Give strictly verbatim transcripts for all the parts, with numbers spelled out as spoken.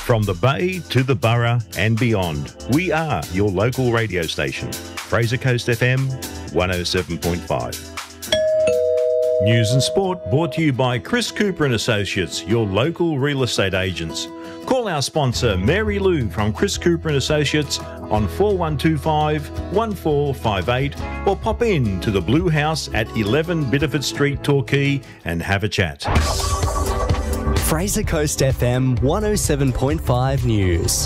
From the Bay to the Borough and beyond, we are your local radio station. Fraser Coast F M, one oh seven point five. News and sport brought to you by Chris Cooper and Associates, your local real estate agents. Call our sponsor Mary Lou from Chris Cooper and Associates on four one two five, one four five eight or pop in to the Blue House at eleven Biddeford Street, Torquay and have a chat. Fraser Coast F M one oh seven point five News.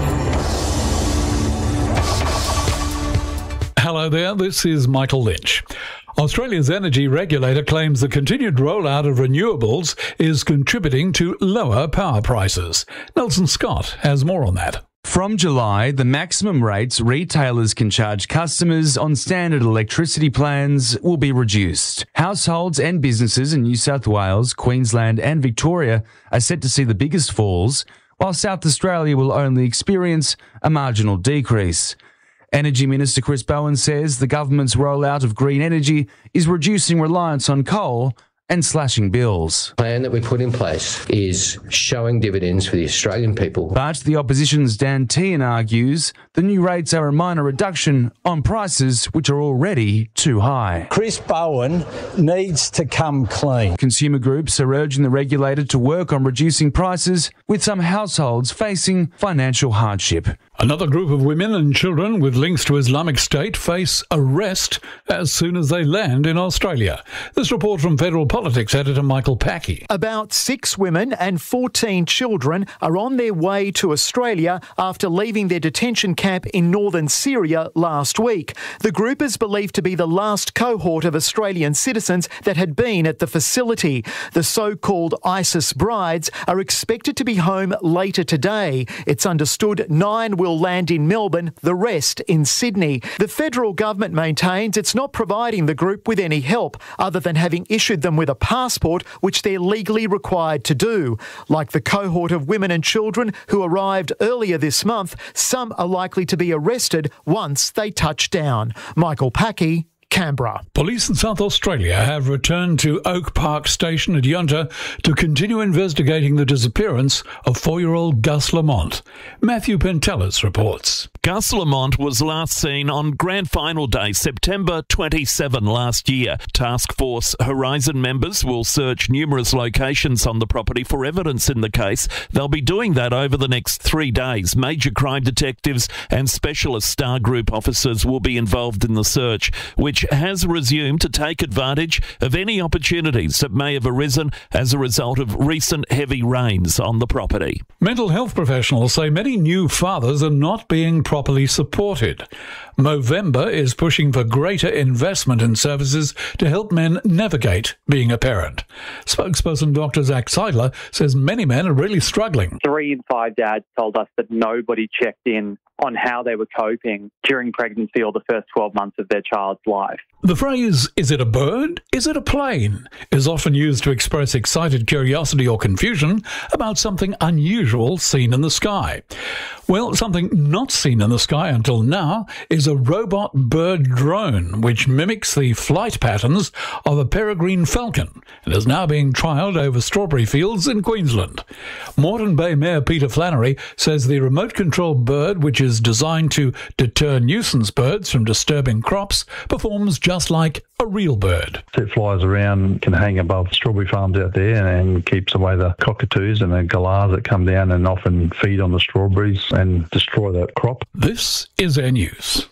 Hello there, this is Michael Lynch. Australia's energy regulator claims the continued rollout of renewables is contributing to lower power prices. Nelson Scott has more on that. From July, the maximum rates retailers can charge customers on standard electricity plans will be reduced. Households and businesses in New South Wales, Queensland and Victoria are set to see the biggest falls, while South Australia will only experience a marginal decrease. Energy Minister Chris Bowen says the government's rollout of green energy is reducing reliance on coal and slashing bills. The plan that we put in place is showing dividends for the Australian people. But the opposition's Dan Tehan argues the new rates are a minor reduction on prices which are already too high. Chris Bowen needs to come clean. Consumer groups are urging the regulator to work on reducing prices, with some households facing financial hardship. Another group of women and children with links to Islamic State face arrest as soon as they land in Australia. This report from Federal Politics editor Michael Packey. About six women and fourteen children are on their way to Australia after leaving their detention camp in northern Syria last week. The group is believed to be the last cohort of Australian citizens that had been at the facility. The so-called ISIS brides are expected to be home later today. It's understood nine will land in Melbourne, the rest in Sydney. The federal government maintains it's not providing the group with any help other than having issued them with a passport, which they're legally required to do. Like the cohort of women and children who arrived earlier this month, some are likely to be arrested once they touch down. Michael Packey, Canberra. Police in South Australia have returned to Oak Park Station at Yunta to continue investigating the disappearance of four-year-old Gus Lamont. Matthew Pentelis reports. Gus Lamont was last seen on Grand Final Day, September twenty-seventh last year. Task Force Horizon members will search numerous locations on the property for evidence in the case. They'll be doing that over the next three days. Major crime detectives and specialist Star Group officers will be involved in the search, which has resumed to take advantage of any opportunities that may have arisen as a result of recent heavy rains on the property. Mental health professionals say many new fathers are not being properly supported. Movember is pushing for greater investment in services to help men navigate being a parent. Spokesperson Doctor Zach Seidler says many men are really struggling. Three in five dads told us that nobody checked in on how they were coping during pregnancy or the first twelve months of their child's life. The phrase, "is it a bird? Is it a plane?" is often used to express excited curiosity or confusion about something unusual seen in the sky. Well, something not seen in the sky until now is a robot bird drone which mimics the flight patterns of a peregrine falcon and is now being trialled over strawberry fields in Queensland. Moreton Bay Mayor Peter Flannery says the remote-controlled bird, which is designed to deter nuisance birds from disturbing crops, performs just like a real bird. It flies around, can hang above strawberry farms out there and, and keeps away the cockatoos and the galahs that come down and often feed on the strawberries and destroy that crop. This is Air News.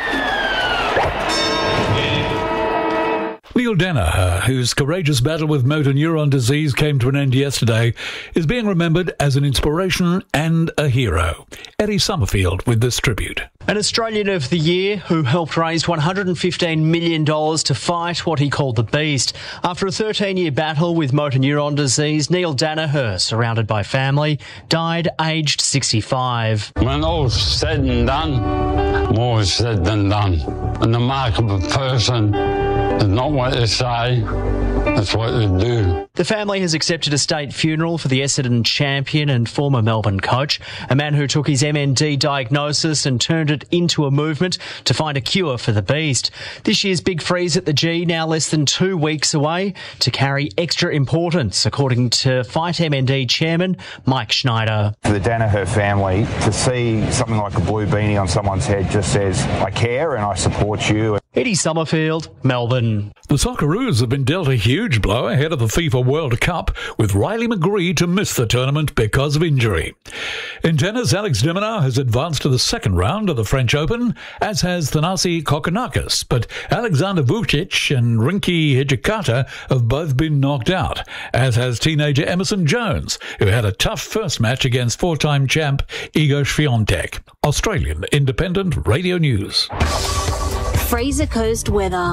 Neil Danaher, whose courageous battle with motor neuron disease came to an end yesterday, is being remembered as an inspiration and a hero. Eddie Summerfield with this tribute. An Australian of the Year who helped raise one hundred fifteen million dollars to fight what he called the beast. After a thirteen-year battle with motor neuron disease, Neil Danaher, surrounded by family, died aged sixty-five. When all's said and done, more is said than done. And the mark of a person is not what they say, That's what they do. The family has accepted a state funeral for the Essendon champion and former Melbourne coach, a man who took his M N D diagnosis and turned it into a movement to find a cure for the beast. This year's Big Freeze at the G, now less than two weeks away, to carry extra importance, according to Fight M N D chairman Mike Schneider. For the Danaher family, to see something like a blue beanie on someone's head just says, I care and I support you. Eddie Summerfield, Melbourne. The Socceroos have been dealt a huge blow ahead of the FIFA World Cup, with Riley McGree to miss the tournament because of injury. In tennis, Alex de Minaur has advanced to the second round of the French Open, as has Thanasi Kokkinakis, but Alexander Vucic and Rinky Hijikata have both been knocked out, as has teenager Emerson Jones, who had a tough first match against four-time champ Iga Swiatek. Australian Independent Radio News. Fraser Coast weather.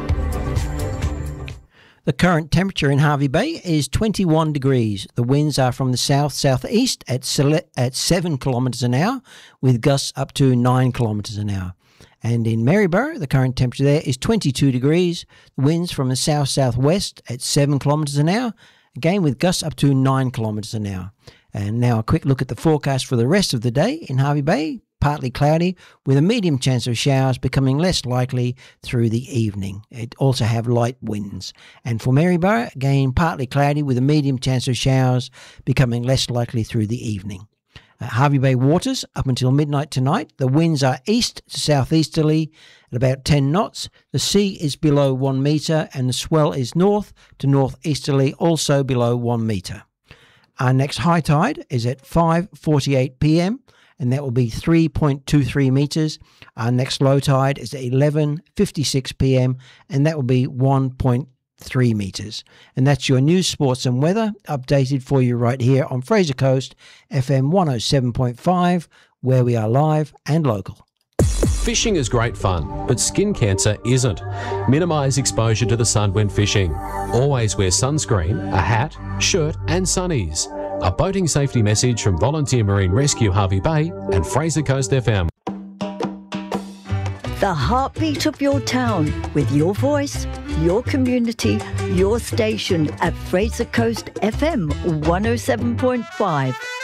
The current temperature in Hervey Bay is twenty-one degrees. The winds are from the south-southeast at at seven kilometres an hour, with gusts up to nine kilometres an hour. And in Maryborough, the current temperature there is twenty-two degrees. The winds from the south-southwest at seven kilometres an hour, again with gusts up to nine kilometres an hour. And now a quick look at the forecast for the rest of the day in Hervey Bay. Partly cloudy with a medium chance of showers, becoming less likely through the evening. It also have light winds. And for Maryborough, again partly cloudy with a medium chance of showers, becoming less likely through the evening. Uh, Hervey Bay waters up until midnight tonight. The winds are east to southeasterly at about ten knots. The sea is below one metre and the swell is north to northeasterly, also below one metre. Our next high tide is at five forty-eight p m and that will be three point two three metres. Our next low tide is at eleven fifty-six p m and that will be one point three metres. And that's your news, sports and weather updated for you right here on Fraser Coast F M one oh seven point five, where we are live and local. Fishing is great fun, but skin cancer isn't. Minimise exposure to the sun when fishing. Always wear sunscreen, a hat, shirt and sunnies. A boating safety message from Volunteer Marine Rescue Hervey Bay and Fraser Coast F M. The heartbeat of your town, with your voice, your community, your station at Fraser Coast F M one oh seven point five.